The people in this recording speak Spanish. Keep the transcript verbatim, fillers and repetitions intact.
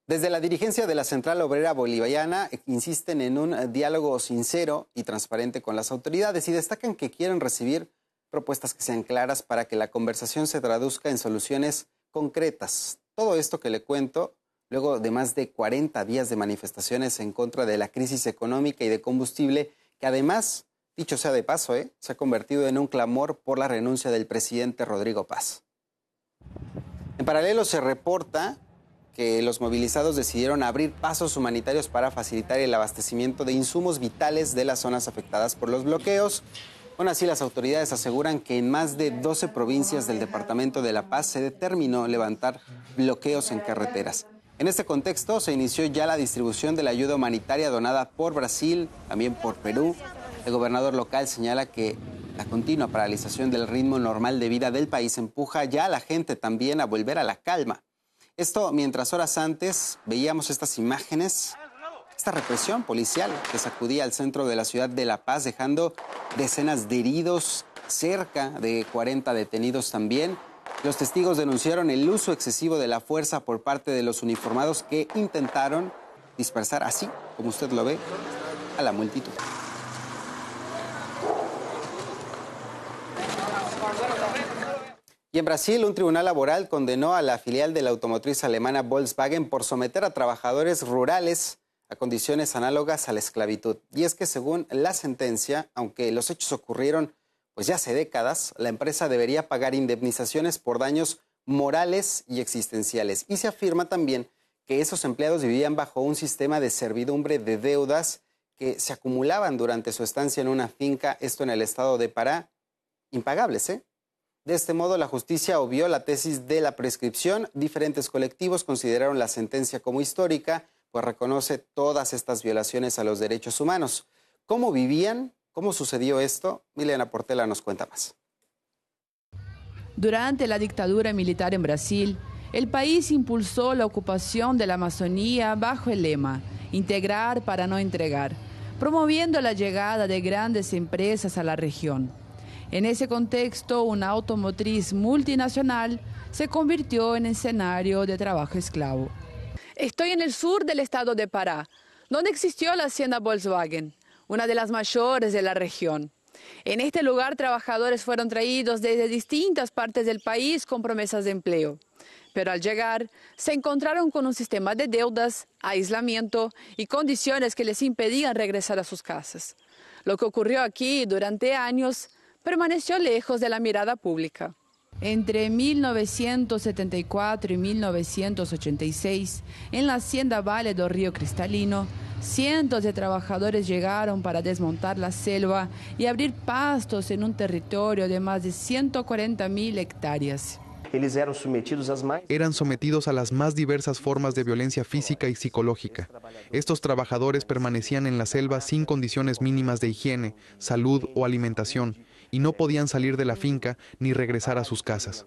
Desde la dirigencia de la Central Obrera Bolivariana insisten en un diálogo sincero y transparente con las autoridades y destacan que quieren recibir propuestas que sean claras para que la conversación se traduzca en soluciones concretas. Todo esto que le cuento luego de más de cuarenta días de manifestaciones en contra de la crisis económica y de combustible, que además, dicho sea de paso, ¿eh? se ha convertido en un clamor por la renuncia del presidente Rodrigo Paz. En paralelo se reporta que los movilizados decidieron abrir pasos humanitarios para facilitar el abastecimiento de insumos vitales de las zonas afectadas por los bloqueos. Aún así, las autoridades aseguran que en más de doce provincias del departamento de La Paz se determinó levantar bloqueos en carreteras. En este contexto, se inició ya la distribución de la ayuda humanitaria donada por Brasil, también por Perú. El gobernador local señala que la continua paralización del ritmo normal de vida del país empuja ya a la gente también a volver a la calma. Esto mientras horas antes veíamos estas imágenes, esta represión policial que sacudía al centro de la ciudad de La Paz, dejando decenas de heridos, cerca de cuarenta detenidos también. Los testigos denunciaron el uso excesivo de la fuerza por parte de los uniformados que intentaron dispersar, así como usted lo ve, a la multitud. Y en Brasil, un tribunal laboral condenó a la filial de la automotriz alemana Volkswagen por someter a trabajadores rurales a condiciones análogas a la esclavitud. Y es que según la sentencia, aunque los hechos ocurrieron pues ya hace décadas, la empresa debería pagar indemnizaciones por daños morales y existenciales. Y se afirma también que esos empleados vivían bajo un sistema de servidumbre de deudas que se acumulaban durante su estancia en una finca, esto en el estado de Pará, impagables, ¿eh? De este modo, la justicia obvió la tesis de la prescripción. Diferentes colectivos consideraron la sentencia como histórica, pues reconoce todas estas violaciones a los derechos humanos. ¿Cómo vivían? ¿Cómo sucedió esto? Milena Portela nos cuenta más. Durante la dictadura militar en Brasil, el país impulsó la ocupación de la Amazonía bajo el lema "Integrar para no entregar", promoviendo la llegada de grandes empresas a la región. En ese contexto, una automotriz multinacional se convirtió en escenario de trabajo esclavo. Estoy en el sur del estado de Pará, donde existió la hacienda Volkswagen, una de las mayores de la región. En este lugar, trabajadores fueron traídos desde distintas partes del país con promesas de empleo. Pero al llegar, se encontraron con un sistema de deudas, aislamiento y condiciones que les impedían regresar a sus casas. Lo que ocurrió aquí durante años permaneció lejos de la mirada pública. Entre mil novecientos setenta y cuatro y mil novecientos ochenta y seis, en la hacienda Vale do Río Cristalino, cientos de trabajadores llegaron para desmontar la selva y abrir pastos en un territorio de más de ciento cuarenta mil hectáreas. Eran sometidos a las más diversas formas de violencia física y psicológica. Estos trabajadores permanecían en la selva sin condiciones mínimas de higiene, salud o alimentación, y no podían salir de la finca ni regresar a sus casas.